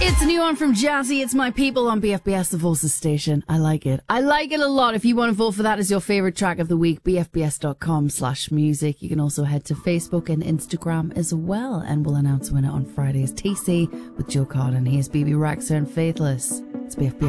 It's a new one from Jazzy. It's My People on BFBS, the Voices station. I like it. I like it a lot. If you want to vote for that as your favourite track of the week, bfbs.com/music. You can also head to Facebook and Instagram as well, and we'll announce winner on Fridays. TC with Joe Cotton. Here's BB Rexa and Faithless. It's BFBS.